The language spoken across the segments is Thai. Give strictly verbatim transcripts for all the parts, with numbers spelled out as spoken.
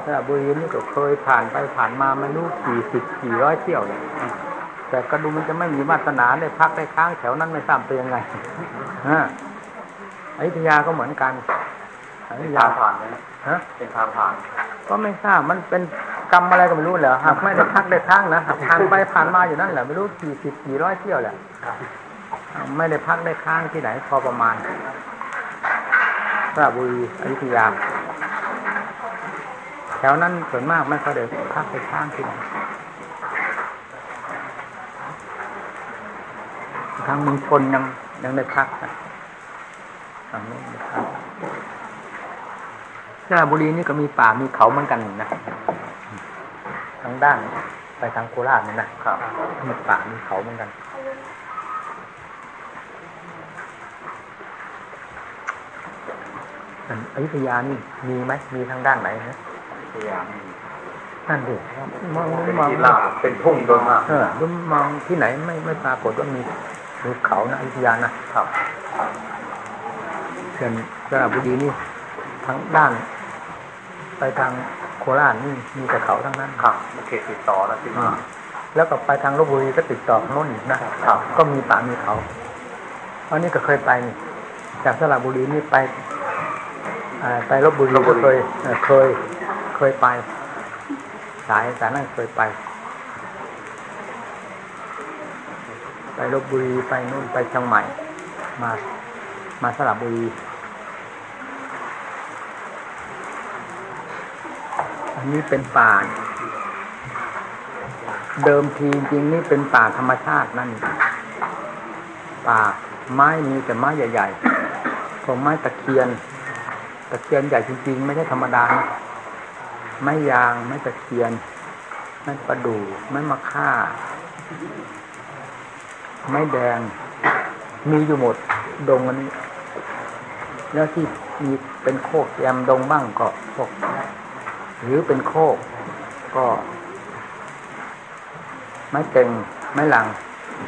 สระบุรีนี่ก็เคยผ่านไปผ่านมาไม่รู้กี่สิบกี่ร้อยเที่ยวเลยแต่กระดูมันจะไม่มีวาสนาได้พักได้ค้างแถวนั้นไม่ทราบเป็นยังไงฮะอยุธยาก็เหมือนกันอยุธยาผ่านไหมฮะเป็นทางผ่านก็ไม่ทราบมันเป็นกรรมอะไรก็ไม่รู้เหรอหากไม่ได้พักได้ค้างนะหากผ่านไปผ่านมาอยู่นั่นแหละไม่รู้กี่สิบกี่ร้อยเที่ยวแหละไม่ได้พักได้ค้างที่ไหนพอประมาณสระบุรีอยุธยาแถวนั้นส่วนมากไม่ค่อยได้พักได้ค้างที่ไหนทางเมืองชนยังยังได้พักทางนู้นได้พักสระบุรีนี่ก็มีป่ามีเขาเหมือนกันนะทางด้านไปทางโคราชนี่นะครับมีป่ามีเขาเหมือนกันอยุธยานี่มีไหมมีทางด้านไหนนะอยุธยานั่นดิมองมองเป็นทุ่งโดยมากเออดูมองที่ไหนไม่ไม่ปรากฏว่ามีมีเขานะอยุธยานะครับเช่นสระบุรีนี่ทางด้านไปทางโคราชนี่มีแต่เขาทั้งนั้นครับเขตติดต่อแล้วที่มาแล้วก็ไปทางลพบุรีก็ติดต่อโน่นอีกนะครับก็มีป่ามีเขาอันนี้ก็เคยไปจากสระบุรีนี่ไปไปลพบุรีก็เคยเคยเคยไปสายสายนั่นเคยไปไปลพบุรีไปนู่นไปเชียงใหม่มามาสระบุรีอันนี้เป็นป่าเดิมทีจริงนี่เป็นป่าธรรมชาตินั่นป่าไม้มีแต่ไม้ใหญ่ๆพวกไม้ตะเคียนตะเคียนใหญ่จริงๆไม่ใช่ธรรมดานะไม้ยางไม้ตะเคียนไม้ประดู่ไม้มะค่าไม้แดงมีอยู่หมดดงอันนี้แล้วที่มีเป็นโคกแยมดงบ้างก็พวกหรือเป็นโคกก็ไม้เต็งไม้หลัง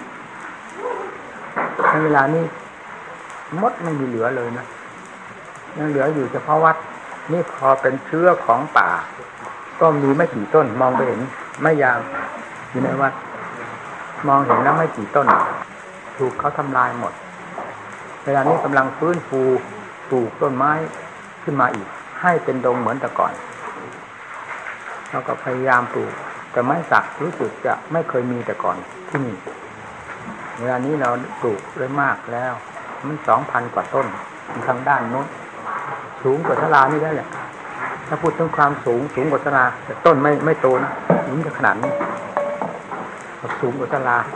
ในเวลานี้มดไม่มีเหลือเลยนะยังเหลืออยู่เฉพาะวัดนี่พอเป็นเชื้อของป่าก็มีไม่กี่ต้นมองไปเห็นไม้ยางอยู่ในวัดมองเห็นแล้วไม่กี่ต้นถูกเขาทำลายหมดเวลานี้กำลังฟื้นฟูปลูกต้นไม้ขึ้นมาอีกให้เป็นดงเหมือนแต่ก่อนเราก็พยายามปลูกแต่ไม้สักรู้สึกจะไม่เคยมีแต่ก่อนที่นี่เวลานี้เราปลูกได้มากแล้วมันสองพันกว่าต้นทางด้านโน้นสูงกว่าศาลานี่ได้แหละถ้าพูดถึงความสูงสูงกว่าศาลาแต่ต้นไม่ไม่โตนะสูงขนาดนี้สูงกว่าศาลา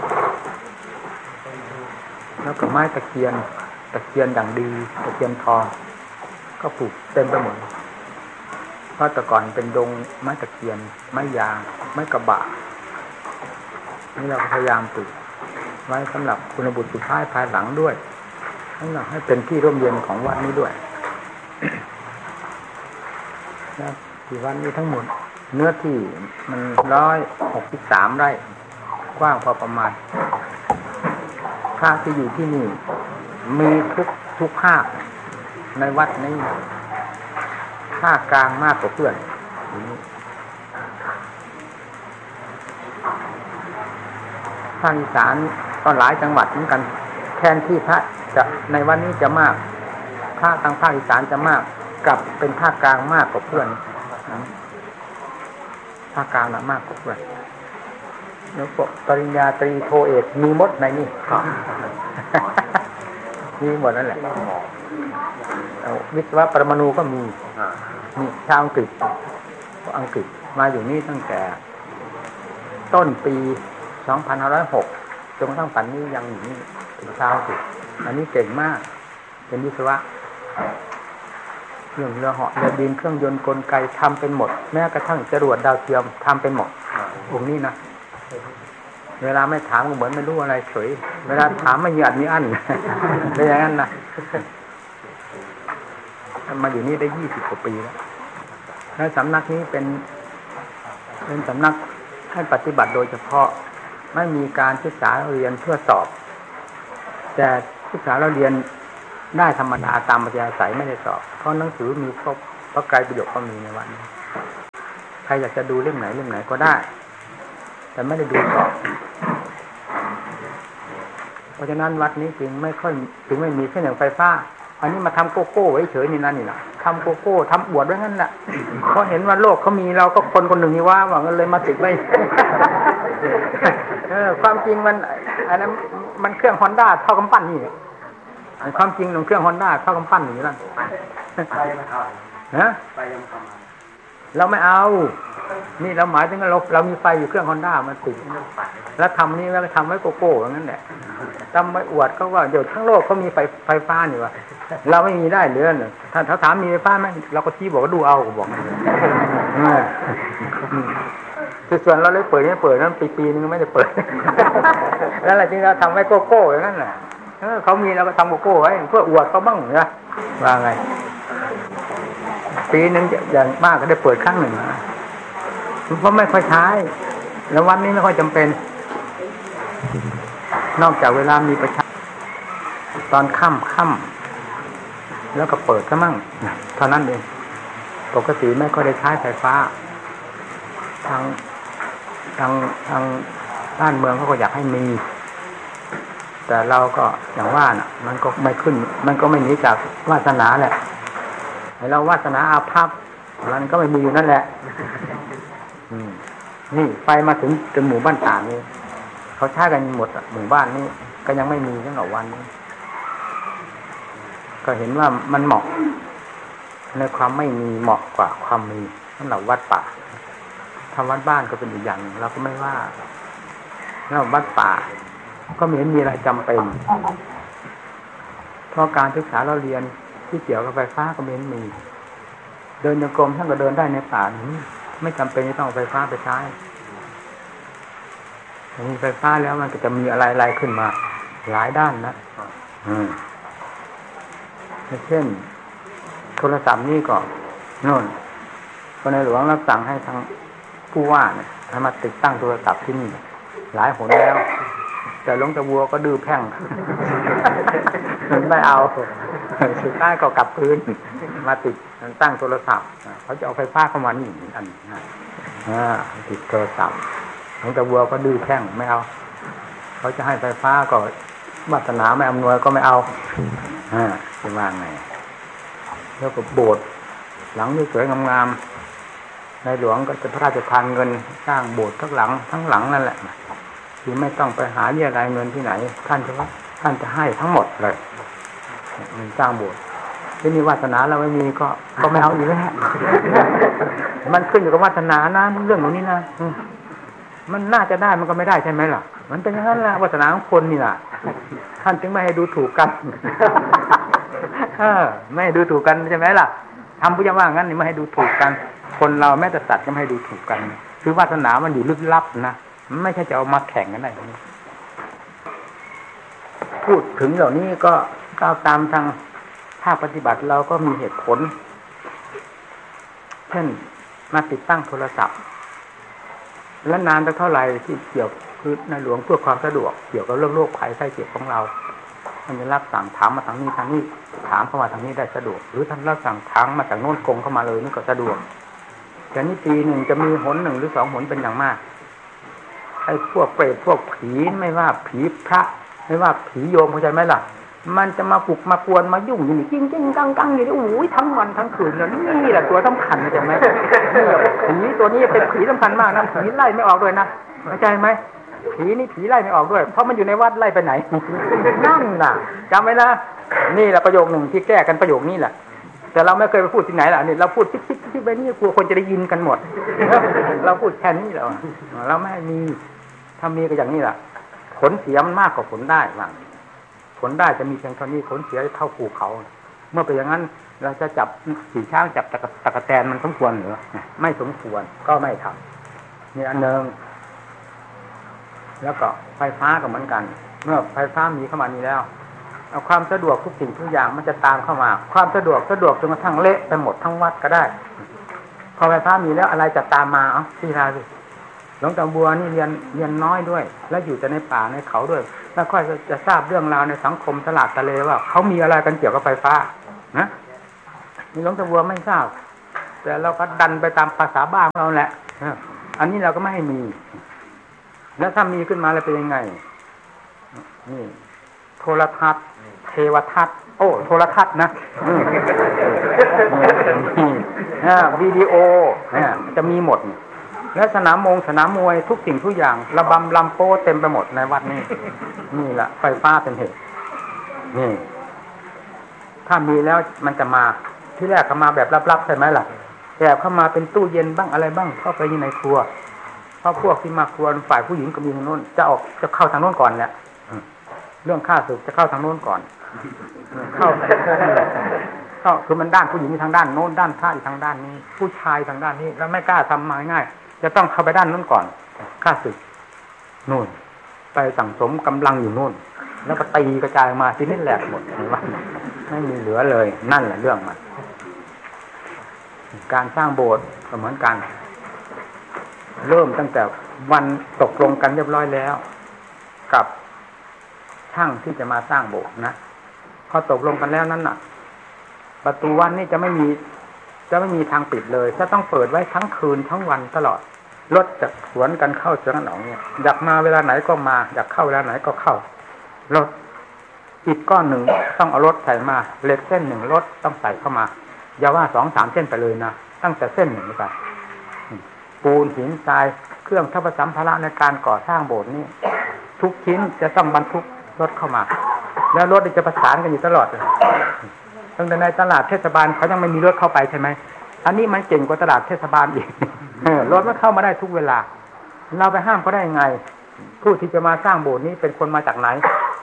แล้วก็ไม้ตะเคียนตะเคียนอย่างดีตะเคียนทองก็ปลูกเต็มไปหมดเพราะแต่ก่อนเป็นดงไม้ตะเคียนไม้ยางไม้กระบะนี่เราพยายามปลูกไว้สำหรับคุณบุตรสุดท้ายภายหลังด้วยทั้งหลังให้เป็นที่ร่มเย็นของวัดนี้ด้วยนะที่วัดนี้ทั้งหมดเนื้อที่มันร้อยหกสิบสามไร่กว้างพอประมาณภาคที่อยู่ที่นี่มีทุกทุกภาคในวัดนี้ภาคกลางมากกว่าเพื่อนภาคอีสานก็หลายจังหวัดเหมือนกันแทนที่พระจะในวันนี้จะมากภาคทางภาคอีสานจะมากกับเป็นภาคกลางมากกว่าเพื่อนภาคกลางน่ะมากกว่าเพื่อนแล้วพวกปริญญาตรีโทเอกมีหมดในนี่มีหมดนั่นแหละวิศวะปรมาณูก็มีนี่ชาวอังกฤษอังกฤษมาอยู่นี่ตั้งแต่ต้นปีสองพันห้าร้อยหกจนกระทั่งปัจจุบันนี้ยังอยู่นี่เป็นชาวอังกฤษอันนี้เก่งมากเป็นวิศวะเครื่องเรือเหาะเรือบินเครื่องยนต์กลไกทำเป็นหมดแม้กระทั่งจรวดดาวเทียมทำเป็นหมดองค์นี้นะเวลาไม่ถามก็เหมือนไม่รู้อะไรเฉยเวลาถามไม่หยาดมีอั้นเป็นอย่างนั้นนะมาอยู่นี่ได้ยี่สิบกว่าปีแล้วแล้วสำนักนี้เป็นเป็นสำนักให้ปฏิบัติโดยเฉพาะไม่มีการศึกษาเรียนเพื่อสอบแต่ศึกษาเราเรียนได้ธรรมดาตามปัจจัยอาศัยไม่ได้สอบเพราะหนังสือมีครบพระไตรปิฎกก็มีในวันนี้รอยากจะดูเล่มไหนเล่มไหนก็ได้แต่ไม่ได้ดูต่อเพราะฉะนั้นวัดนี้จึงไม่ค่อยจึงไม่มีเครื่องไฟฟ้าอันนี้มาทำโกโก้ไว้เฉยนี่นั่นนี่แหละทำโกโก้ทำบวชไว้งั้นแหละเพราะเห็นว่าโลกเขามีเราก็คนคนหนึ่งนี่ว่าว่างั้นเลยมาติดไว้ เออความจริงมันอันนั้นมันเครื่องฮอนด้าเท่ากำปั้นนี่ความจริงของเครื่องฮอนด้าเท่ากำปั้นอย่างนี้นั่นไปยังทำฮะไปยังทำเราไม่เอานี่เราหมายถึงเราเรามีไฟอยู่เครื่องฮอนด้ามันติดแล้วทำนี่แล้วทำไว้โกโก้อย่างนั้นแหละทำไว้อวดเขาว่าเดี๋ยวทั้งโลกเขามีไฟไฟฟ้านี่วะเราไม่มีได้เรือเนี่ยถ้าเขาถามมีไฟฟ้าไหมเราก็ชี้บอกว่าดูเอาบอกส่วนเราเลยเปิดไม่เปิดนั้นปีปีนึงไม่ได้เปิดแล้วอะไรจริงเราทำไว้โกโก้อย่างนั้นแหละเขามีเราก็ทำโกโก้ไว้เพื่ออวดเขาบ้างนะว่าไงปีนึงอย่างมากก็ได้เปิดครั้งหนึ่งเพราะไม่ค่อยใช้แล้ววันนี้ไม่ค่อยจำเป็นนอกจากเวลามีประชาตอนค่ำค่ำแล้วก็เปิดก็มั่งเท่านั้นเองปกติไม่ค่อยได้ใช้ไฟฟ้าทางทางทางบ้านเมืองเขาก็อยากให้มีแต่เราก็อย่างว่าน่ะมันก็ไม่ขึ้นมันก็ไม่หนีจากวาสนาแหละให้เราวาสนาอาภัพมันก็ไม่มีอยู่นั่นแหละนี่ไฟมาถึงจนหมู่บ้านต่างนี่เขาใช้กันหมดหมู่บ้านนี่ก็ยังไม่มีตั้งแต่วันนี้ก็เห็นว่ามันเหมาะในความไม่มีเหมาะกว่าความมีสำหรับวัดป่าทำวัดบ้านก็เป็นอีกอย่างเราก็ไม่ว่าแล้ววัดป่าก็ไม่เห็นมีอะไรจำเป็นเพราะการศึกษาเราเรียนที่เกี่ยวกับไฟฟ้าก็ไม่เห็นมีเดินโยกรมท่านก็เดินได้ในป่านี้ไม่จำเป็นที่ต้องเอาไฟฟ้าไปใช้มีไฟฟ้าแล้วมันก็จะมีอะไรๆขึ้นมาหลายด้านนะอืมเช่นโทรศัพท์นี่ก็โน่นก็ในหลวงรับสั่งให้ทางผู้ว่าเนี่ยให้มาติดตั้งโทรศัพท์ที่นี่หลายหนแล้วแต่หลวงตาบัวก็ดื้อแพ่งไม่เอาสุดท้ายก็กลับคืนมาติดตั้งโทรศัพท์เขาจะเอาไฟฟ้าเข้ามานี่อันนี้อ่าติดโทรศัพท์หลวงตาบัวก็ดื้อแพ่งไม่เอาเขาจะให้ไฟฟ้าก็วาสนาไม่อำนวยก็ไม่เอาอ่าจะว่าไงแล้วก็โบสถ์หลังสวยๆงามๆในหลวงก็จะพระราชทานเงินสร้างโบสถ์ทั้งหลังทั้งหลังนั่นแหละคือไม่ต้องไปหาเรียรายเงินที่ไหนท่านจะว่าท่านจะให้ทั้งหมดเลยมันสร้างโบสถ์ที่นี่วาสนาเราไม่มีก็ก็ไม่เอาอีกแล้วมันขึ้นอยู่กับวาสนานะเรื่องของนี้นะมันน่าจะได้มันก็ไม่ได้ใช่ไหมล่ะมันเป็นอย่างนั้นแหละวาสนาของคนนี่แหละท่านจึงไม่ให้ดูถูกกันไม่ให้ดูถูกกันใช่ไหมล่ะทำพุทธว่างั้นนี่ไม่ให้ดูถูกกันคนเราแม้แต่สัตว์ก็ไม่ให้ดูถูกกันคือวาสนามันอยู่ลึกลับนะไม่ใช่จะเอามาแข่งกันได้พูดถึงเหล่านี้ก็ก้าวตามทางภาคปฏิบัติเราก็มีเหตุผลเช่นมาติดตั้งโทรศัพท์และนานไปเท่าไหร่ที่เกี่ยวคือในหลวงเพื่อความสะดวกเกี่ยวกับเรื่องโรคภัยไข้เจ็บของเราท่านจะรับสั่งถามมาทางนี้ทางนี้ถามเข้ามาทางนี้ได้สะดวกหรือท่านรับสั่งทางมาจากโน้นกงเข้ามาเลยนี่ก็สะดวกแต่นี่ปีหนึ่งจะมีหนหนึ่งหรือสองหนเป็นอย่างมากไอ้พวกเปรตพวกผีไม่ว่าผีพระไม่ว่าผีโยมเข้าใจไหมล่ะมันจะมาปลุกมากวนมายุ่งอยู่นี่จริงจริงกังกังอยู่นี่โอ้ยทั้งวันทั้งคืนเลยนี่แหละตัวสำคัญเข้าใจไหมผีตัวนี้เป็นผีสำคัญมากนะผีไล่ไม่ออกด้วยนะเข้าใจไหมผีนี่ผีไล่ไม่ออกด้วยเพราะมันอยู่ในวัดไล่ไปไหนนั่นน่ะจำไว้นะนี่แหละประโยคหนึ่งที่แก้กันประโยคนี้แหละแต่เราไม่เคยไปพูดที่ไหนล่ะนี่เราพูดทิ๊กๆที่ไปนี่กลัวคนจะได้ยินกันหมดเราพูดแค่นี้แล้วเราไม่มีถ้ามีก็อย่างนี้แหละผลเสียมันมากกว่าผลได้บ้างผลได้จะมีเพียงเท่านี้ผลเสียเท่าภูเขาเมื่อเป็นอย่างนั้นเราจะจับขี่ช้างจับตะตะกะแตนมันสมควรหรือไม่สมควรก็ไม่ทำนี่อันหนึ่งแล้วก็ไฟฟ้าก็เหมือนกันเมื่อไฟฟ้ามีเข้ามานี้แล้วเอาความสะดวกทุกสิ่งทุกอย่างมันจะตามเข้ามาความสะดวกสะดวกจนกระทั่งเละไปหมดทั้งวัดก็ได้พอไฟฟ้ามีแล้วอะไรจะตามมาเอ้าพี่ราสิหลวงตาบัวนี่เรียนเรียนน้อยด้วยและอยู่แต่ในป่าในเขาด้วยแล้วค่อยจะทราบเรื่องราวในสังคมตลาดทะเลว่าเขามีอะไรกันเกี่ยวกับไฟฟ้านะนี่หลวงตาบัวไม่ทราบแต่เราก็ดันไปตามภาษาบ้านเราแหละอันนี้เราก็ไม่ให้มีแล้วถ้ามีขึ้นมาแล้วเป็นยังไงนี่โทรทัศน์เทวทัศน์โอ้โทรทัศน์นะวิดีโอเนี่ยจะมีหมดและสนามมงสนามมวยทุกสิ่งทุกอย่างระบำลำโป้เต็มไปหมดในวัดนี้นี่แหละไฟฟ้าเป็นเหตุนี่ถ้ามีแล้วมันจะมาที่แรกก็มาแบบลับๆใช่ไหมล่ะแอบเข้ามาเป็นตู้เย็นบ้างอะไรบ้างเข้าไปในครัวเพราะพวกที่มาครัวฝ่ายผู้หญิงก็มีทางโน้นจะออกจะเข้าทางโน้นก่อนแหละเรื่องข้าศึกจะเข้าทางโน้นก่อนเข้าเข้าคือมันด้านผู้หญิงทางด้านโน้นด้านข้าอีกทางด้านนี้ผู้ชายทางด้านนี้แล้วไม่กล้าทำมาง่ายจะต้องเข้าไปด้านโน้นก่อนข้าศึกโน่นไปสั่งสมกำลังอยู่โน่นแล้วก็ตีกระจายมาที่นี่แหลกหมดว่าไม่มีเหลือเลยนั่นแหละเรื่องมันการสร้างโบสถ์ก็เหมือนกันเริ่มตั้งแต่วันตกลงกันเรียบร้อยแล้วกับช่างที่จะมาสร้างโบสถ์นะพอตกลงกันแล้วนั้นน่ะประตูวัดนี่จะไม่มีจะไม่มีทางปิดเลยจะต้องเปิดไว้ทั้งคืนทั้งวันตลอดรถจะสวนกันเข้าเจอหนองเนี่ยอยากมาเวลาไหนก็มาอยากเข้าเวลาไหนก็เข้ารถอิฐก้อนหนึ่งต้องเอารถใส่มาเหล็กเส้นหนึ่งรถต้องใส่เข้ามาอย่าว่าสองสามเส้นไปเลยนะตั้งแต่เส้นหนึ่งไปปูนหินทรายเครื่องทัพสัมภาระในการก่อสร้างโบสถ์นี่ทุกชิ้นจะต้องบรรทุกรถเข้ามาแล้วรถจะประสานกันอยู่ตลอดเลยตั้งแต่ในตลาดเทศบาลเขายังไม่มีรถเข้าไปใช่ไหมอันนี้มันเก่งกว่าตลาดเทศบาลอีกรถมันเข้ามาได้ทุกเวลาเราไปห้ามเขาได้ยังไงผู้ที่จะมาสร้างโบสถ์นี้เป็นคนมาจากไหน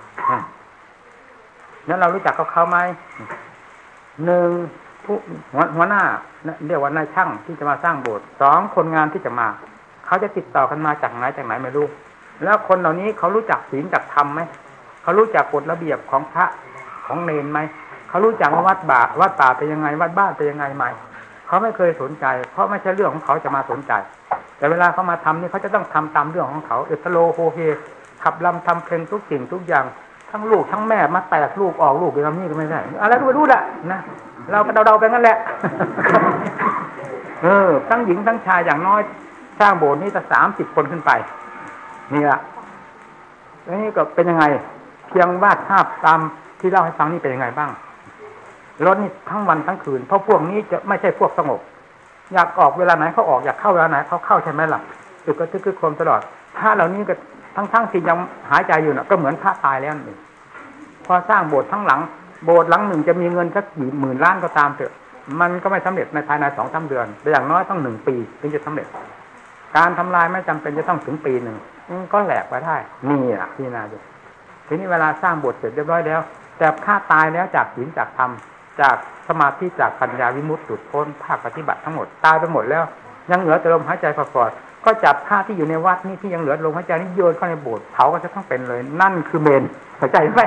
แล้วเรารู้จักกับเขาไหมหนึ่งผู้หัวหน้าเรียกว่านายช่างที่จะมาสร้างโบสถ์สองคนงานที่จะมาเขาจะติดต่อกันมาจากไหนจากไหนไม่รู้แล้วคนเหล่านี้เขารู้จักศีลจักธรรมไหมเขารู้จักกฎระเบียบของพระของเนรไหมเขารู้จักว่าวัดป่าวัดป่าเป็นยังไงวัดบ้านเป็นยังไงไหมเขาไม่เคยสนใจเพราะไม่ใช่เรื่องของเขาจะมาสนใจแต่เวลาเขามาทำนี่เขาจะต้องทำตามเรื่องของเขาเอตโลโฮเฮขับลำทำเพลงทุกสิ่งทุกอย่างทั้งลูกทั้งแม่มาแตกลูกออกลูกอย่างนี้ก็ไม่ได้อะไรก็ไม่รู้แหละนะเราก็เดาๆไปงั้นแหละเออทั้งหญิงทั้งชายอย่างน้อยสร้างโบสถ์นี่จะสามสิบคนขึ้นไปนี่ละแล้วนี่ก็เป็นยังไงเพียงวาดภาพตามที่เล่าให้ฟังนี่เป็นยังไงบ้างรถนี่ทั้งวันทั้งคืนเพราะพวกนี้จะไม่ใช่พวกสงบอยากออกเวลาไหนเขาออกอยากเข้าเวลาไหนเขาเข้าใช่ไหมล่ะตึกก็ตึกคือโครมตลอดถ้าเหล่านี้ก็ทั้งๆที่ยังหายใจอยู่น่ะก็เหมือนพระตายแล้วนี่พอสร้างโบสถ์ทั้งหลังโบสถ์หลังหนึ่งจะมีเงินสักกี่หมื่นล้านก็ตามเถอะมันก็ไม่สำเร็จในภายในสองสามเดือนแต่อย่างน้อยต้องหนึ่งปีถึงจะสำเร็จการทำลายไม่จำเป็นจะต้องถึงปีหนึ่งก็แหลกไปได้นี่อ่ะพี่นาดูทีนี้เวลาสร้างโบสถ์เสร็จเรียบร้อยแล้วแต่ถ้าตายแล้วจากศีลจากธรรมจากสมาธิจากปัญญาวิมุตติหลุดพ้นภาคปฏิบัติทั้งหมดตายไปหมดแล้วยังเหลือแต่ลมหายใจพอๆก็จับผ้าที่อยู่ในวัดนี่ที่ยังเหลือลมหายใจนี่โยนเข้าในโบสถ์เผาก็จะต้องเป็นเลยนั่นคือเมนเข้าใจไหม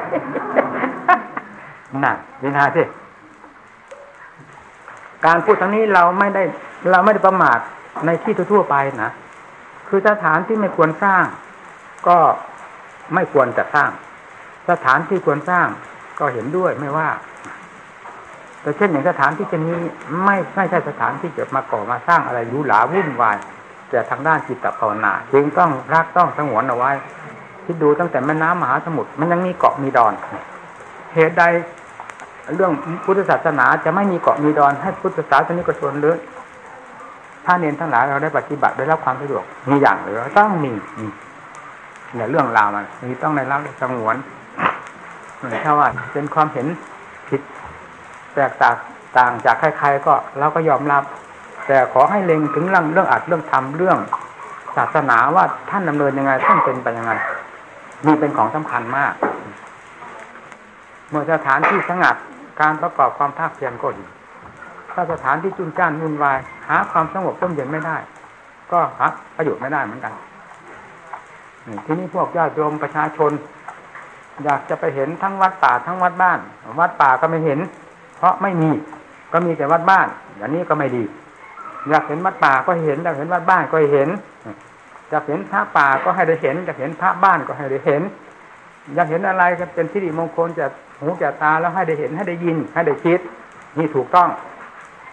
น่ะนี่นาสิการพูดทั้งนี้เราไม่ได้เราไม่ได้ประมาทในที่ทั่วๆไปนะคือสถานที่ไม่ควรสร้างก็ไม่ควรจะสร้างสถานที่ควรสร้างก็เห็นด้วยไม่ว่าแต่เช่นอย่างสถานที่เช่นนี้ไม่ไม่ใช่สถานที่จะมาก่อมาสร้างอะไรหรูหราวุ่นวายแต่ทางด้านจิตภาวนาจึงต้องรักต้องสงวนเอาไว้คิดดูตั้งแต่แม่น้ำมหาสมุทรมันยังมีเกาะมีดอนเหตุใดเรื่องพุทธศาสนาจะไม่มีเกาะมีดอนให้พุทธศาสนิกชนหรือถ้าเน้นทั้งหลายเราได้ปฏิบัติได้รับความสะดวกมีอย่างหรือต้องมีเนี่ยเรื่องราวมันมีต้องได้รับสงวนถ้าว่าเป็นความเห็นผิดแตกต่างต่างจากใครๆก็เราก็ยอมรับแต่ขอให้เล็งถึงเรื่องเรื่องอัดเรื่องทำเรื่องศาสนาว่าท่านดำเนินยังไงท่านเป็นไปยังไงนี่เป็นของสำคัญมากเมื่อสถานที่สงัดการประกอบความภาคเพียรก็ดีถ้าสถานที่จุนจ้านวุ่นวายหาความสงบร่มเย็นไม่ได้ก็หาประโยชน์ไม่ได้เหมือนกันทีนี้พวกญาติโยมประชาชนอยากจะไปเห็นทั้งวัดป่าทั้งวัดบ้านวัดป่าก็ไม่เห็นเพราะไม่มีก็มีแต่วัดบ้านอย่างนี้ก็ไม่ดีอยากเห็นวัดป่าก็เห็นอยากเห็นวัดบ้านก็เห็นอยากเห็นพระป่าก็ให้ได้เห็นอยากเห็นพระบ้านก็ให้ได้เห็นอยากเห็นอะไรก็เป็นสิริมงคลจากหูจากตาแล้วให้ได้เห็นให้ได้ยินให้ได้คิดนี่ถูกต้อง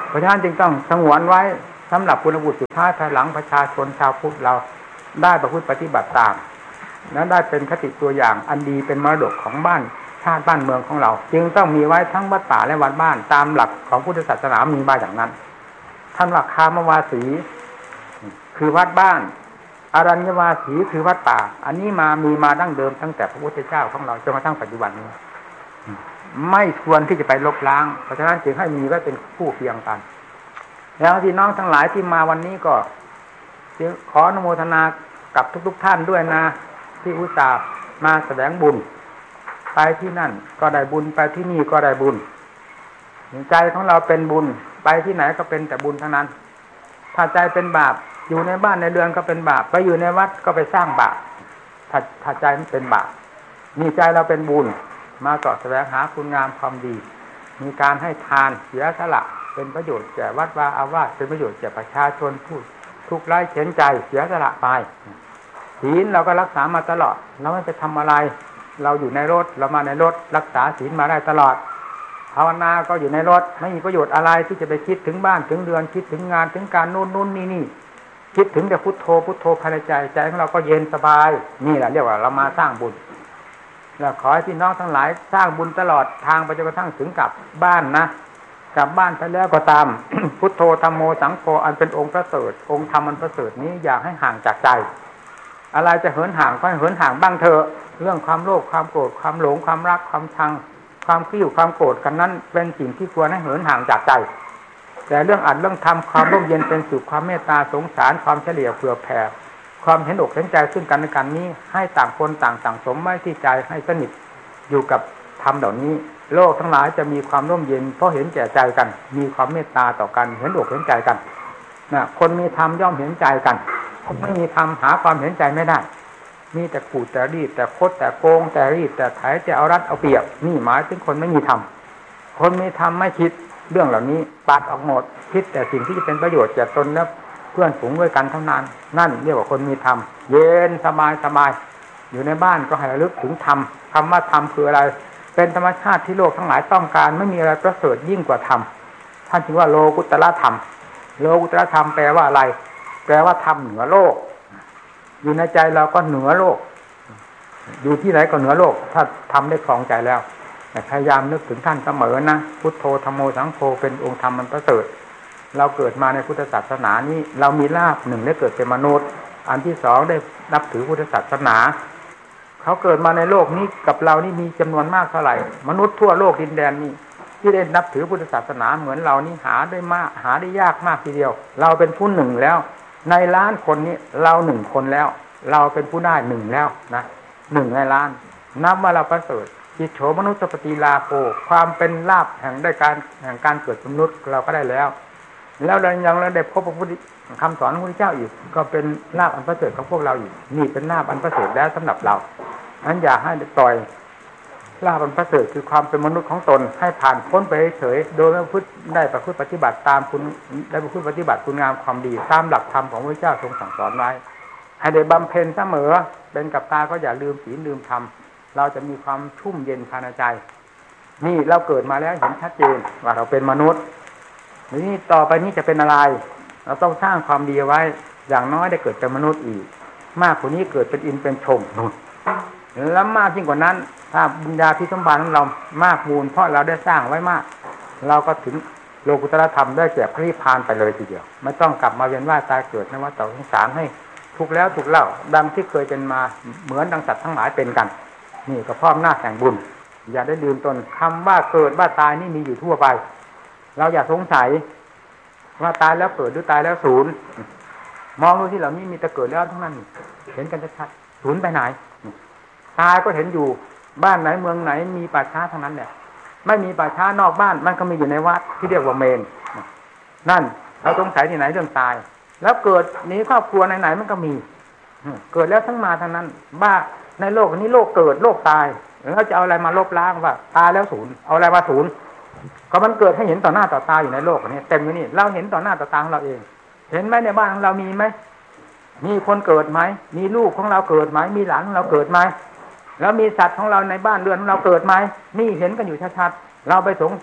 เพราะฉะนั้นจึงต้องสงวนไว้สำหรับคุณบุตรสุดท้ายภายหลังประชาชนชาวพุทธเราได้ประพฤติปฏิบัติตามนั้นได้เป็นคติตัวอย่างอันดีเป็นมรดกของบ้านชาติบ้านเมืองของเราจึงต้องมีไว้ทั้งวัดป่าและวัดบ้านตามหลักของพุทธศาสนามีมาอย่างนั้นท่านว่าคามวาสีคือวัดบ้านอรัญญวาสีคือวัดป่าอันนี้มามีมาดั้งเดิมตั้งแต่พระพุทธเจ้าของเราจนกระทั่งปัจจุบันนี้ไม่ควรที่จะไปลบล้างเพราะฉะนั้นจึงให้มีไว้เป็นคู่เคียงกันแล้วพี่น้องทั้งหลายที่มาวันนี้ก็ขออนุโมทนากับทุกๆท่านด้วยนะที่อุตส่าห์มาแสวงบุญไปที่นั่นก็ได้บุญไปที่นี่ก็ได้บุญใจของเราเป็นบุญไปที่ไหนก็เป็นแต่บุญทั้งนั้นถ้าใจเป็นบาปอยู่ในบ้านในเรือนก็เป็นบาปไปอยู่ในวัดก็ไปสร้างบาปถ้าถ้าใจมันเป็นบาปมีใจเราเป็นบุญมาเสาะแสวงหาคุณงามความดีมีการให้ทานเสียสละเป็นประโยชน์แก่วัดวาอาวาสเป็นประโยชน์แก่ประชาชนผู้ทุกข์ไร้เข็นใจเสียสละไปศีลเราก็รักษามาตลอดเราไม่ไปทำอะไรเราอยู่ในรถเรามาในรถรักษาศีลมาได้ตลอดภาวนาก็อยู่ในรถไม่มีประโยชน์อะไรที่จะไปคิดถึงบ้านถึงเรือนคิดถึงงานถึงการนู่นนู่นนี่นี่คิดถึงแต่พุทโธพุทโธภายในใจใจของเราก็เย็นสบายนี่แหละเรียกว่าเรามาสร้างบุญแล้วขอให้พี่น้องทั้งหลายสร้างบุญตลอดทางไปจนกระทั่งถึงกลับบ้านนะกลับบ้านไปแล้วก็ตาม พุทโธธัมโมสังโฆอันเป็นองค์ประเสริฐองค์ธรรมอันประเสริฐนี้อยากให้ห่างจากใจอะไรจะเหินห่างก็ให้เหินห่างบ้างเถอะเรื่องความโลภความโกรธความหลงความรักความชังความขี้อยู่ความโกรธกันนั้นเป็นสิ่งที่ควรให้เหินห่างจากใจแต่เรื่องอัดเรื่องทำความร่มเย็นเป็นสุขความเมตตาสงสารความเฉลี่ยเผื่อแผ่ความเห็นอกเห็นใจซึ่งกันและกันนี้ให้ต่างคนต่างสั่งสมไว้ที่ใจให้สนิทอยู่กับธรรมเหล่านี้โลกทั้งหลายจะมีความร่มเย็นเพราะเห็นแก่ใจกันมีความเมตตาต่อกันเห็นอกเห็นใจกันนะคนมีธรรมย่อมเห็นใจกันคนไม่มีธรรมหาความเห็นใจไม่ได้มีแต่ขูดแต่รีดแต่คดแต่โกงแต่รีดแต่ไถแต่เอารัดเอาเปรียบนี่หมายถึงคนไม่มีธรรมคนมีธรรมไม่คิดเรื่องเหล่านี้ปัดออกหมดคิดแต่สิ่งที่จะเป็นประโยชน์แก่ตนและเพื่อนฝูงด้วยกันเท่านั้นนั่นเรียกว่าคนมีธรรมเย็นสบายสบายอยู่ในบ้านก็ให้ระลึกถึงธรรมคำว่าธรรมคืออะไรเป็นธรรมชาติที่โลกทั้งหลายต้องการไม่มีอะไรประเสริฐยิ่งกว่าธรรมท่านจึงว่าโลกุตตรธรรมโลกุตตรธรรมแปลว่าอะไรแปลว่าธรรมเหนือโลกอยู่ในใจเราก็เหนือโลกอยู่ที่ไหนก็เหนือโลกถ้าทำได้ครองใจแล้วพยายามนึกถึงท่านเสมอนะพุทโธธัมโมสังโฆเป็นองค์ธรรมมันประเสริฐเราเกิดมาในพุทธศาสนานี้เรามีลาภหนึ่งได้เกิดเป็นมนุษย์อันที่สองได้นับถือพุทธศาสนาเขาเกิดมาในโลกนี้กับเรานี่มีจำนวนมากเท่าไหร่มนุษย์ทั่วโลกดินแดนนี้ที่ได้นับถือพุทธศาสนาเหมือนเรานี่หาได้มากหาได้ยากมากทีเดียวเราเป็นผู้หนึ่งแล้วในล้านคนนี้เราหนึ่งคนแล้วเราเป็นผู้ได้หนึ่งแล้วนะหนึ่งในล้านนับว่าเราประเสริฐจิตโฉมนุสปฏิลาโภความเป็นลาภแห่งได้การแห่งการเกิดมนุษย์เราก็ได้แล้วแล้วเรายังเราได้พบพระพุทธคำสอนของพระพุทธเจ้าอีกก็เป็นลาภอันประเสริฐของพวกเราอีกนี่เป็นลาภอันประเสริฐแล้วสำหรับเรานั้นอย่าให้ปล่อยลาภอันประเสริฐคือความเป็นมนุษย์ของตนให้ผ่านพ้นไปเฉยโดยไม่พูดได้ประพฤติปฏิบัติตามคุณได้ประพฤติปฏิบัติคุณงามความดีตามหลักธรรมของพระพุทธเจ้าทรงสั่งสอนไว้ให้ได้บำเพ็ญเสมอเป็นกับตาก็อย่าลืมศีลลืมธรรมเราจะมีความชุ่มเย็นภายในใจนี่เราเกิดมาแล้วเห็นชัดเจนว่าเราเป็นมนุษย์นี่ต่อไปนี้จะเป็นอะไรเราต้องสร้างความดีไว้อย่างน้อยได้เกิดเป็นมนุษย์อีกมากกว่านี้เกิดเป็นอินเป็นชมนู่นแล้วมากยิ่งกว่านั้นถ้าบุญญาภิสมบัติของเรามากมูลเพราะเราได้สร้างไว้มากเราก็ถึงโลกุตตรธรรมได้แก่พระนิพพานไปเลยทีเดียวไม่ต้องกลับมาเวียนว่ายตายเกิดในวัฏฏะสงสารให้ทุกแล้วทุกเล่าดังที่เคยเป็นมาเหมือนดังสัตว์ทั้งหลายเป็นกันนี่ก็เพราะอำนาจแห่งบุญอย่าได้ลืมตนคำว่าเกิดว่าตายนี่มีอยู่ทั่วไปเราอย่าสงสัยว่าตายแล้วเกิดหรือตายแล้วศูนย์มองดูที่เหล่านี้มีแต่เกิดแล้วทั้งนั้นเห็นกันชัดๆศูนย์ไปไหนตายก็เห็นอยู่บ้านไหนเมืองไหนมีป่าช้าทั้งนั้นแหละไม่มีป่าช้านอกบ้านมันก็มีอยู่ในวัดที่เรียกว่าเมนนั่นเราสงสัยที่ไหนเรื่องตายแล้วเกิดนี้ครอบครัวไหนๆมันก็มีเกิดแล้วทั้งมาทั้งนั้นบ้าในโลกนี้โลกเกิดโลกตายแล้วจะเอาอะไรมาลบล้างว่าตายแล้วศูนย์เอาอะไรมาศูนย์ก็มันเกิดให้เห็นต่อหน้าต่อตาอยู่ในโลกนี้เต็มอยู่นี่เราเห็นต่อหน้าต่อตาของเราเองเห็นไหมในบ้านของเรามีไหมมีคนเกิดไหมมีลูกของเราเกิดไหมมีหลานของเราเกิดไหมแล้วมีสัตว์ของเราในบ้านเรือนของเราเกิดไหมนี่เห็นกันอยู่ชัดๆเราไปสง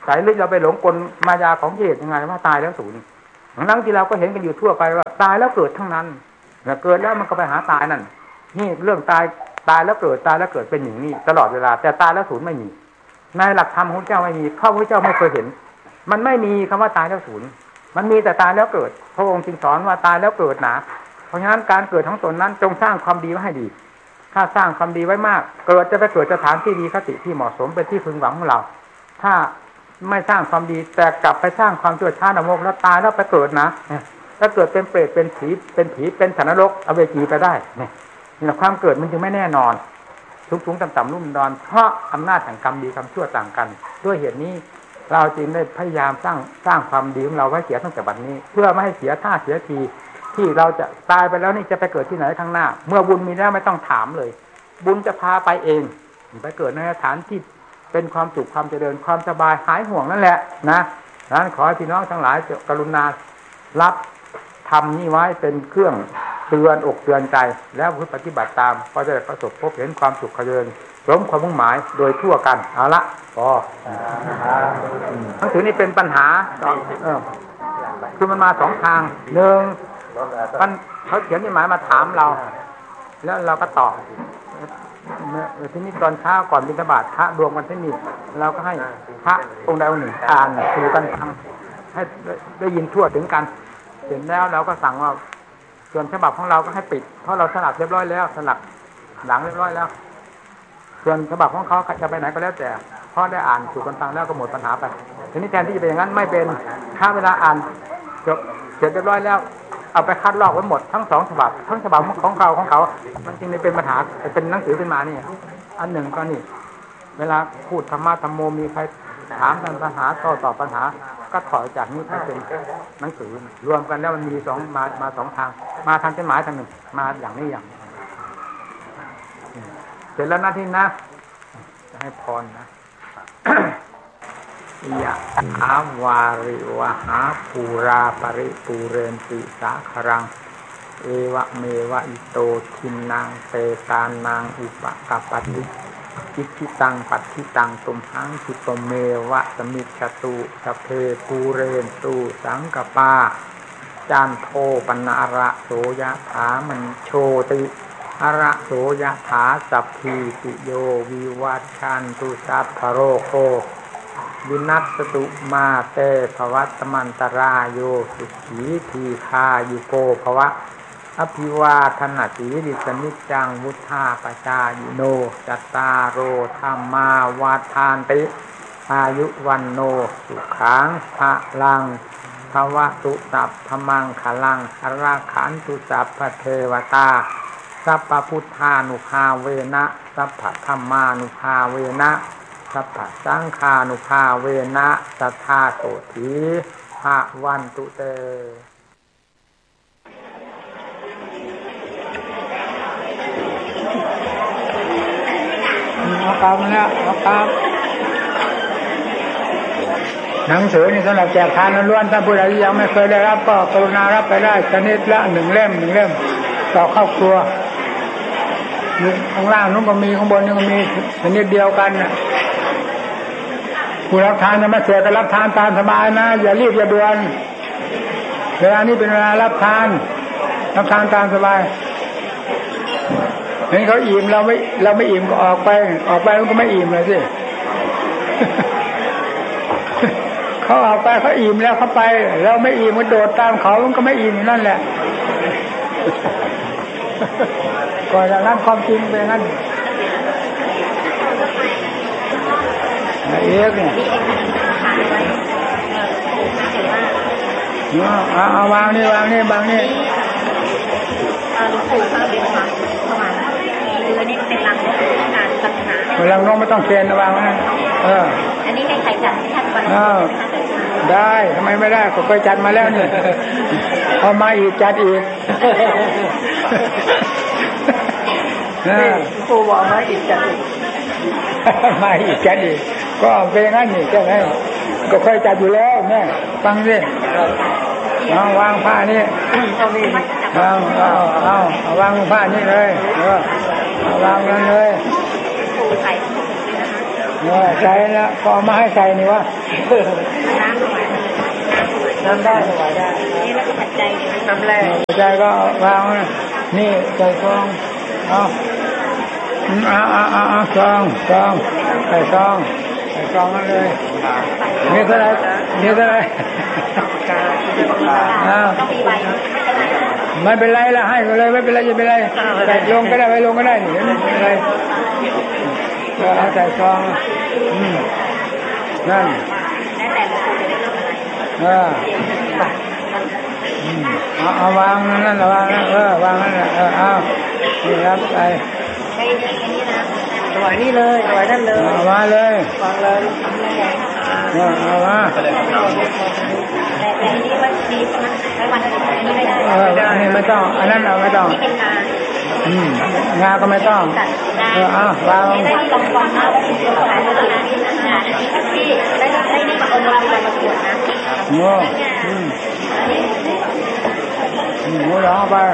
สายลึกเราไปหลงกลมายาของกิเลสยังไงว่าตายแล้วสูญทั้งที่เราก็เห็นกันอยู่ทั่วไปว่าตายแล้วเกิดทั้งนั้นเกิดแล้วมันก็ไปหาตายนั่นนี่เรื่องตายตายแล้วเกิดตายแล้วเกิดเป็นอย่างนี้ตลอดเวลาแต่ตายแล้วสูญไม่มีในหลักธรรมของเจ้าไม่มีข้าพเจ้าไม่เคยเห็นมันไม่มีคำว่าตายแล้วสูญมันมีแต่ตายแล้วเกิดพระองค์จึงสอนว่าตายแล้วเกิดหนาเพราะฉะนั้นการเกิดของตนนั้นจงสร้างความดีไว้ให้ดีถ้าสร้างความดีไว้มากเกิดจะไปเกิดสถานที่ดีคติที่เหมาะสมเป็นที่พึงหวังของเราถ้าไม่สร้างความดีแต่กลับไปสร้างความชั่วช้านรกแล้วตายแล้วไปเกิดนะถ้าเกิดเป็นเปรตเป็นผีเป็นผีเป็นสัตว์นรกเอาเวจีไปได้นี่นี่ความเกิดมันจึงไม่แน่นอนทุกๆต่ำๆรุ่มดอนเพราะอำนาจแห่งกรรมดีกรรมชั่วต่างกันด้วยเหตุนี้เราจึงได้พยายามสร้างสร้างความดีของเราไว้เสียตั้งแต่บัดนี้เพื่อไม่ให้เสียท่าเสียทีที่เราจะตายไปแล้วนี่จะไปเกิดที่ไหนข้างหน้าเมื่อบุญมีแล้วไม่ต้องถามเลยบุญจะพาไปเองไปเกิดในสถานที่เป็นความสุขความเจริญความสบายหายห่วงนั่นแหละนะดังนั้นขอให้พี่น้องทั้งหลายกรุณารับทำนี่ไว้เป็นเครื่องเตือนอกเตือนใจแล้วเพื่อปฏิบัติตามก็จะได้ประสบพบเห็นความสุขเจริญสมความมุ่งหมายโดยทั่วกันเอาละพอหนังสือนี่เป็นปัญหาเออคือมันมาสองทางหนึ่งมันเขาเขียนนี่หมายมาถามเราแล้วเราก็ตอบทีนี้ตอนเช้าก่อนบิณฑบาตพระรวมกันที่นี่เราก็ให้พระองค์ใดองค์หนึ่งอ่านสู่กันฟังให้ได้ยินทั่วถึงกันเสร็จแล้วเราก็สั่งว่าส่วนฉบับของเราก็ให้ปิดเพราะเราสลับเรียบร้อยแล้วสลับหลังเรียบร้อยแล้วส่วนฉบับของเขาจะไปไหนก็แล้วแต่เพราะได้อ่านสู่กันฟังแล้วก็หมดปัญหาไปทีนี้แทนที่จะเป็นอย่างนั้นไม่เป็นถ้าเวลาอ่านจบเสร็จเรียบร้อยแล้วเอาไปคัดลอกไว้หมดทั้งสองฉบับทั้งฉบับของเขาของเขามันจึงได้เป็นปัญหาเป็นหนังสือขึ้นมานี่อันหนึ่งก็นี่เวลาพูดธรรมะธรรมโมมีใครถามปัญหาต่อตอบปัญหาก็ถอยจากนี้ไปเป็นหนังสือรวมกันแล้วมันมีสองมามาสองทางมาทางจดหมายทางหนึ่งมาอย่างนี้อย่างเสร็จแล้วนะที่นะจะให้พรนะยะถาวาริวหาปูราปริปูเรนติสาครังเอวะเมวะอิโตทินังเตตานังอุปกัปปติอิทิตังปัตถิตังตุมหังคิปเมวะสมิจฉตุสเพปูเรนตุสังกปาจานโทปนาระโสยะถามันโชติอระโสยะถาสัพพิติโยวิวัชชันตุสัพพโรโควินัสตุมาเตภวัตมันตรายโยสุขีทีคายุโกภวะอภิวาทนาสีริสนิจังวุธาปจายิโนจัตตารโอธรรมาวาทานติอายุวันโนสุขังภะลังภวะตุสัพพมังคลังอราขันตุสัพพเทวตาสัพพพุทธานุภาเวนะสัพพธัมมานุภาเวนะสัพพสังฆานุภาเวนะสัทธาโสถีภะวันตุเตเอากรรมแล้วเอากรรมหนังสือนี่สำหรับแจกทานล้วนๆถ้าผู้ใดยังไม่เคยได้รับก็กรุณารับไปได้ชนิดละหนึ่งเล่มหนึ่งเล่มต่อครอบครัวข้างล่างนู้นก็มีข้างบนนี่ก็มีชนิดเดียวกันน่ะผู้รับทานจะมาเสียก็รับทานตามสบายนะอย่ารีบอย่าด่วนเวลานี้เป็นเวลารับทานรับทานตามสบายเห็นเขาอิ่มเราไม่เราไม่อิ่มก็ออกไปออกไปมันก็ไม่อิ่มเลยสิเขาออกไปเขาอิ่มแล้วเขาไปเราไม่อิ่มมันโดดตามเขามันก็ไม่อิ่มนั่นแหละก่อนจะรับความจริงไปงั้นเอกเนี่ยเอาเอาวางนี่วางนี่วางนี่หลวงปู่เขาเป็นค่ะประมาณคืออันนี้เป็นรังนกการศาสนารังนกไม่ต้องเคนวางนะเอออันนี้ให้ใครจัดให้ท่านวันนี้ได้ทำไมไม่ได้ก็เคยจัดมาแล้วเนี่ยพอมาอีกจัดอีกปู่บอกมาอีกจัดอีกมาอีกจัดอีกก็เป็นงั้นนี่ใช่ไหมก็เคยจัดอยู่แล้วแม่ฟังสิเอาวางผ้านี่เอาเอาเอาเอาวางผ้านี่เลยเออเอาวางนั่นเลยเออใส่แล้วก็มาให้ใส่นี่วะน้ำถวายน้ำได้ถวายได้นี่แล้วก็ปัจจัยน้ำแร่ปัจจัยก็วางนี่ใส่ซองเอาเอาเอาเอาเอาซองซองใส่ซองใส่ซองนั่นเลยนี่เท่าไรนี่เท่าไรต้องมีใบไม่เป็นไรละให้ไปเลยไม่เป็นไรจะเป็นไรใส่ลงก็ได้ไปลงก็ได้ไม่เป็นไรก็เอาใส่ซองนั่นเออเอาเอาวางนั่นละวางนั่นเออวางนั่นแหละเออเอานี่รับไปถวายนี่เลยถวายนั่นเลยเอามาเลยวางเลยเอาเอามาแต่แต่นี้มันดีใช่ไหมไม่วันนี้ไม่ได้เอออันนี้ไม่ต้องอันนั้นเอาไม่ต้องนี่เป็นงาอืมงาก็ไม่ต้องเออเอาวางได้ที่กองกองเอาขายแล้วนะนี่งาที่ที่ได้ได้นี่มาเอามาเอามาตรวจนะโอ้อืมอืมหัวหลงไป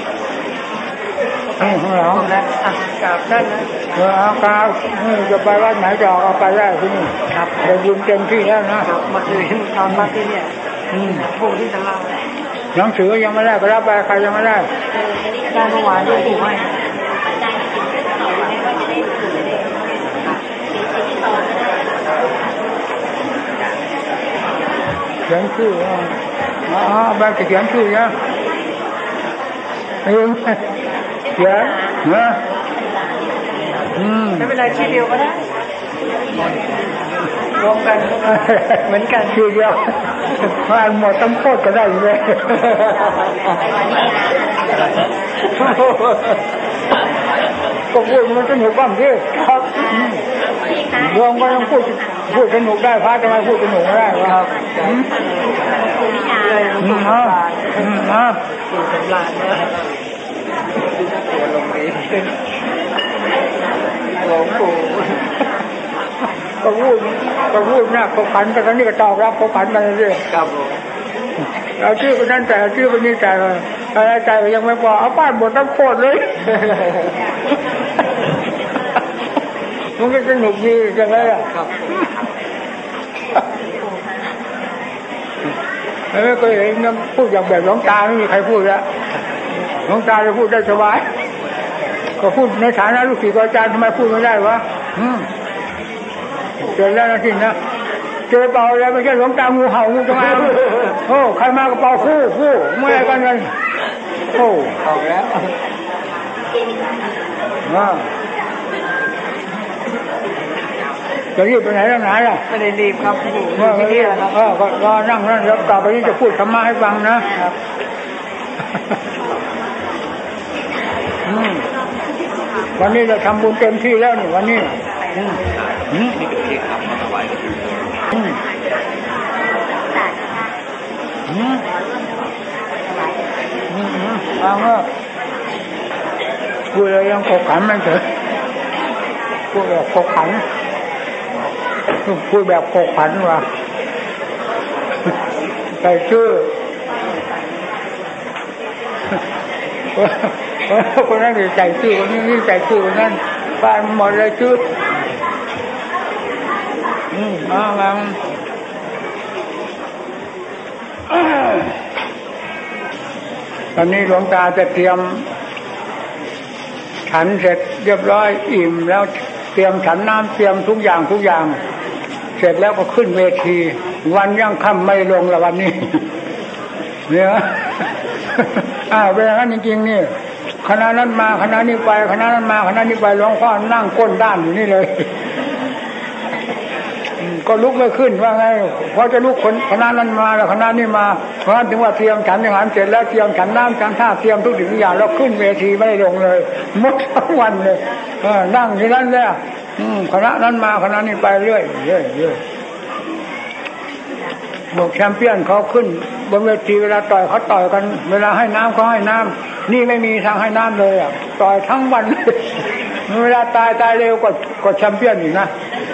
นี่หัวหลงแล้วอ่ะกราบท่านนะเออเอากราบนี่จะไปวัดไหนจะเอาไปได้ที่นี่ครับเดี๋ยวยืมเต็มที่แล้วนะมาคืนตอนมาที่เนี่ยอืมผู้ที่จะเล่าหนังสือยังไม่ได้ก็รับไปใครยังไม่ได้ได้เมื่อวานด้วยถูกไหมเขียนชื่ออ๋อแบบเขียนชื่อเนี่ยเองเขียนนะอืมไม่เป็นไรชื่อเดียวก็ได้รวมกันเหมือนกันชื่อเดียวผ่านหมดต้องโคตรก็ได้เลยก็พูดมันสนุกบ้างที่ครับรวมก็ต้องพูดพูดสนุกได้พระจะมาพูดสนุกไม่ได้ครับเลยหลวงปู่อ๋ออ๋อปู่สำราญนะตัวลงนี้หลวงปู่ก็พูดก็พูดนะเขาขันแต่ตอนนี้ก็ตอบรับเขาขันมาเรื่อยๆครับผมเอาชื่อคนนั้นแต่ชื่อคนนี้แต่อะไรใจยังไม่พอเอาป้านหมดทั้งโคตรเลยมันก็สนุกดีจังเลยอ่ะครับไม่เคยเห็นนะพูดอย่างแบบหลวงตาไม่มีใครพูดแล้วหลวงตาจะพูดได้สบายก็พูดในฐานะลูกศิษย์อาจารย์ทำไมพูดไม่ได้วะอืมเจอแล้วนะที่นะเจอเป่าแล้วไม่ใช่หลวงตางูเห่างูจงอางโอ้ใครมากระเป๋าคู่คู่เมื่อไรกันกันโอ้เอาแล้วอ่าจะรีบไปไหนแล้วไหนล่ะไม่ได้รีบครับอยู่ที่นี่แหละครับเออก็รอนั่งนั่งแล้วต่อไปนี้จะพูดธรรมะให้ฟังนะครับอืมวันนี้เราทำบุญเต็มที่แล้วนี่วันนี้อืมอืมนี่เป็นที่ทำมาถวายอืมอืมอืมอืมฟังว่าพูดอะไรยังโกขันไม่เถอะพูดแบบโกขันพูดแบบโกขันว่ะใส่ชื่อคนนั้นใส่ชื่อคนนี้นี่ใส่ชื่อคนนั้นบ้านหมดเลยชื่ออืมมามาตอนนี้หลวงตาจะเตรียมฉันเสร็จเรียบร้อยอิ่มแล้วเตรียมฉันน้ำเตรียมทุกอย่างทุกอย่างเสร็จแล้วก็ขึ้นเวทีวันยังค่ำไม่ลงละวันนี้เนี่ยอ้าวเป็นอย่างนั้นจริงๆนี่คณะนั้นมาคณะนี้ไปคณะนั้นมาคณะนี้ไปหลวงพ่อนั่งก้นด้านอยู่นี่เลยก็ลุกไม่ขึ้นว่าไงเพราะจะลุกคนคณะนั้นมาแล้วคณะนี้มาเพราะถึงว่าเตรียมฉันอย่างนั้นเสร็จแล้วเตรียมฉันน้ำฉันท่าเตรียมทุกสิ่งทุกอย่างแล้วขึ้นเวทีไม่ได้ลงเลยหมดทั้งวันเลยนั่งอยู่นั่นแหละคณะนั้นมาคณะนี้ไปเรื่อยเรื่อยเรื่อยบอกแชมเปี้ยนเขาขึ้นบนเวทีเวลาต่อยเขาต่อยกันเวลาให้น้ำเขาให้น้ำนี่ไม่มีทางให้น้ำเลยอ่ะต่อยทั้งวันเวลาตายตายเร็วกว่ากว่าแชมเปี้ยนอีกนะ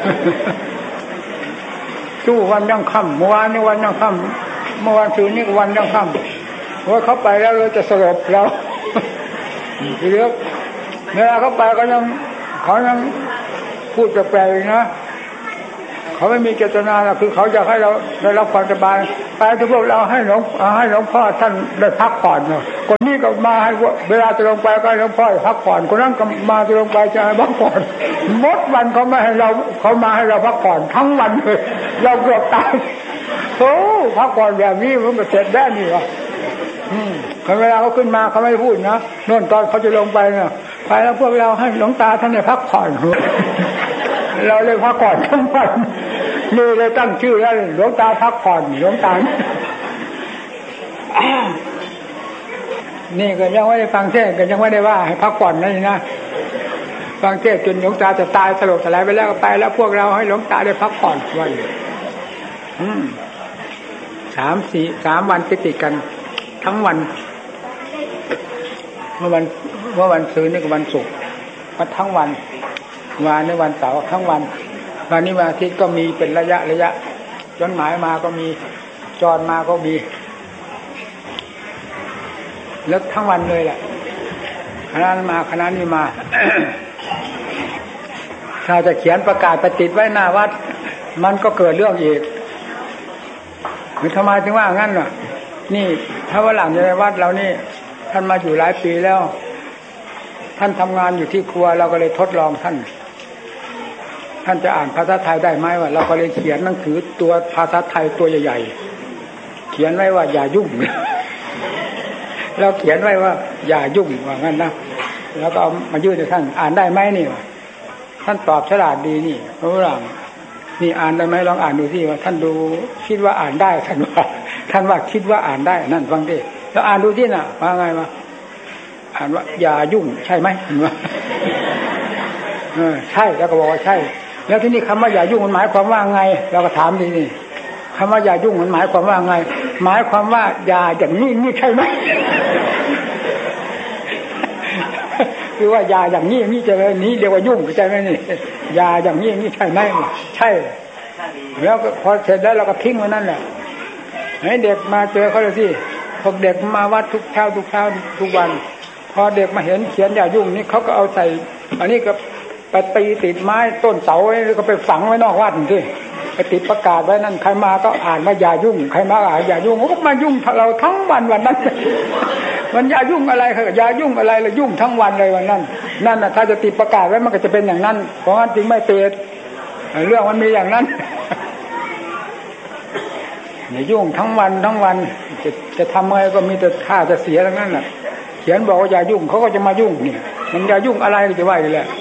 สู้วันยังค่ำเมื่อวานนี่วันยังค่ำเมื่อวานคืนนี่วันยังค่ำว่าเขาไปแล้วเราจะสลบแล้วทีเดียวเวลาเขาไปก็ยังเขายังพูดแปลกๆนะเขเขาไม่มีเจตนาหรอกคือเขาอยากให้เราได้รับความสบายไปทุกพวกเราให้หลวงให้หลวงพ่อท่านได้พักผ่อนเนาะคนนี้ก็มาให้เวลาจะลงไปก็ให้หลวงพ่อพักผ่อนคนนั้นก็มาจะลงไปจะให้พักผ่อนหมดวันเขาไม่ให้เราเขามาให้เราพักผ่อนทั้งวันเลยเราเกือบตายโอ้พักผ่อนแบบนี้มันก็เสร็จได้นี่วะอืมเวลาเขาขึ้นมาเขาไม่พูดนะโน่นตอนเขาจะลงไปเนี่ยไปแล้วพวกเราให้หลวงตาท่านได้พักผ่อนเราเลยพักผ่อนทั้งวันนี่เลยตั้งชื่อแล้วหลวงตาพักผ่อนหลวงตานี่ก็ยังไม่ได้ฟังเทศน์ก็ยังไม่ได้ว่าให้พักผ่อนนั่นนะฟังเทศน์จนหลวงตาจะตายสลบสลายไปแล้วก็ไปแล้วพวกเราให้หลวงตาได้พักผ่อนวันอืมสามสี่สามวันติดติดกันทั้งวันเมื่อวันเมื่อวันศุกร์นี่ก็วันศุกร์มาทั้งวันวันในวันเสาร์ทั้งวันวันนี้วันอาทิตย์ก็มีเป็นระยะระยะจดหมายมาก็มีจรมาก็มีแล้วทั้งวันเลยแหละคณะนั้นมาคณะนี้มา ถ้าจะเขียนประกาศไปติดไว้หน้าวัดมันก็เกิดเรื่องอีกหรือทำไมถึงว่างั้นล่ะนี่ถ้าว่าหลังในวัดเรานี่ท่านมาอยู่หลายปีแล้วท่านทำงานอยู่ที่ครัวเราก็เลยทดลองท่านท่านจะอ่านภาษาไทยได้ไหมวะเราก็เลยเขียนหนังสือตัวภาษาไทยตัวใหญ่ๆเขียนไว้ว่าอย่ายุ่งเราเขียนไว้ว่าอย่ายุ่งว่างั้นนะแล้วก็เอามายื่นให้ท่านอ่านได้ไหมนี่ท่านตอบฉลาดดีนี่เพราะว่านี่อ่านได้ไหมลองอ่านดูสิว่าท่านดูคิดว่าอ่านได้ท่านว่าท่านว่าคิดว่าอ่านได้นั่นฟังดิแล้วอ่านดูที่น่ะว่าไงวะอ่านว่าอย่ายุ่งใช่ไหมเห็นว่าเออใช่แล้วก็บอกว่าใช่แล้วที่นี่คำว่าอย่ายุ่งมันหมายความว่าไงเราก็ถามดีนี่คำว่าอย่ายุ่งมันหมายความว่าไงหมายความว่าอย่าอย่างนี้นี่ใช่ไหมคือว่าอย่าอย่างนี้นี่จะนี้เรียกว่ายุ่งใช่ไหมนี่อย่าอย่างนี้นี่ใช่ไหมใช่แล้วพอเสร็จแล้วเราก็ทิ้งไว้นั่นแหละให้เด็กมาเจอเขาเลยสิพวกเด็กมาวัดทุกเช้าทุกเช้าทุกวันพอเด็กมาเห็นเขียนอย่ายุ่งนี่เขาก็เอาใส่อันนี้ก็ไปตีติดไม้ต้นเสาไว้ก็ไปฝังไว้นอกวัดที่ไปติดประกาศไว้นั่นใครมาก็อ่านว่าอย่ายุ่งใครมาอ่านอย่ายุ่งก็มายุ่งเราทั้งวันวันนั้นมันอย่ายุ่งอะไรค่ะอย่ายุ่งอะไรเลยยุ่งทั้งวันเลยวันนั้นนั่นน่ะถ้าจะติดประกาศไว้มันก็จะเป็นอย่างนั้นเพราะงั้นจริงไม่เปรตเรื่องมันมีอย่างนั้นอย่ายุ่งทั้งวันทั้งวันจะจะทำอะไรก็มีแต่ค่าจะเสียทั้งนั้นแหละเขียนบอกว่าอย่ายุ่งเขาก็จะมายุ่งนี่มันอย่ายุ่งอะไรก็จะว่าอยู่แหละ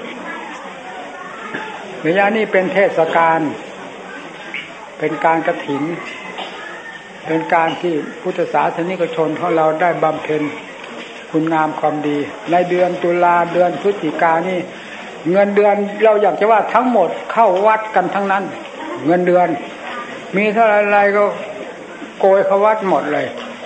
ระยะนี้เป็นเทศกาลเป็นการกฐินเป็นการที่พุทธศาสนิกชนของเราได้บำเพ็ญคุณงามความดีในเดือนตุลาเดือนพฤศจิกายนนี่เงินเดือนเราอยากจะว่าทั้งหมดเข้าวัดกันทั้งนั้นเงินเดือนมีเท่าไรก็โกยเข้าวัดหมดเลย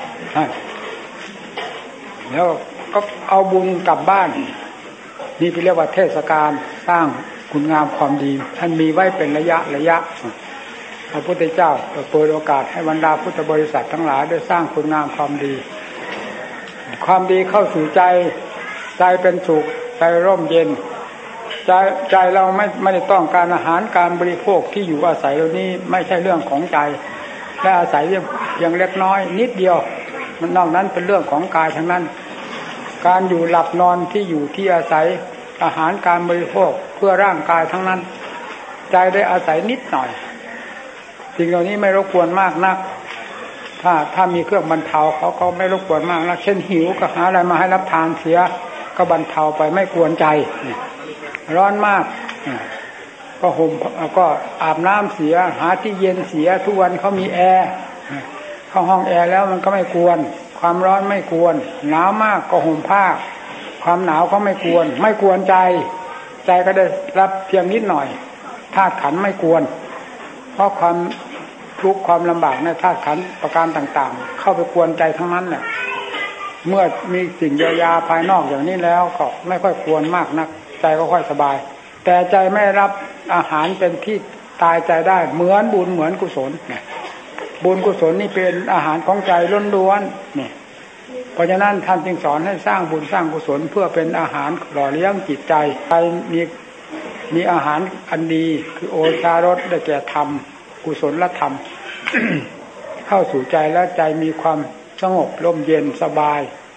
แล้วก็เอาบุญกลับบ้านนี่เรียกว่าเทศกาลสร้างคุณงามความดีท่านมีไว้เป็นระยะระยะพระพุทธเจ้าเปิดโอกาสให้บรรดาพุทธบริษัททั้งหลายได้สร้างคุณงามความดีความดีเข้าสู่ใจใจเป็นสุขใจร่มเย็นใจใจเราไม่ไม่ได้ต้องการอาหารการบริโภคที่อยู่อาศัยเหล่านี้ไม่ใช่เรื่องของใจและอาศัยเพียงเล็กน้อยนิดเดียวมันนอกนั้นเป็นเรื่องของกายทั้งนั้นการอยู่หลับนอนที่อยู่ที่อาศัยอาหารการบริโภคเพื่อร่างกายทั้งนั้นใจได้อาศัยนิดหน่อยสิ่งเหล่านี้ไม่รบกวนมากนักถ้าถ้ามีเครื่องบรรเทาเขาก็ไม่รบกวนมากนักเช่นหิวก็หาอะไรมาให้รับทานเสียก็บรรเทาไปไม่กวนใจร้อนมากก็ห่มก็อาบน้ำเสียหาที่เย็นเสียทุกวันเขามีแอร์เข้าห้องแอร์แล้วมันก็ไม่กวนความร้อนไม่กวนหนาวมากก็ห่มผ้าความหนาวก็ไม่กวนไม่กวนใจใจก็ได้รับเพียงนิดหน่อยธาตุขันธ์ไม่กวนเพราะความทุกข์ความลำบากในธาตุขันธ์ประการต่างๆเข้าไปกวนใจทั้งนั้นแหละเมื่อมีสิ่งเยียวยาภายนอกอย่างนี้แล้วก็ไม่ค่อยกวนมากนักใจก็ค่อยสบายแต่ใจไม่รับอาหารเป็นที่ตายใจได้เหมือนบุญเหมือนกุศลบุญกุศลนี่เป็นอาหารของใจล้วนๆนี่เพราะฉะนั้นท่านจึงสอนให้สร้างบุญสร้างกุศลเพื่อเป็นอาหารหล่อเลี้ยงจิตใจใจมีมีอาหารอันดีคือโอชารสได้แก่ธรรมกุศลธรรม เข้าสู่ใจแล้วใจมีความสงบร่มเย็นสบาย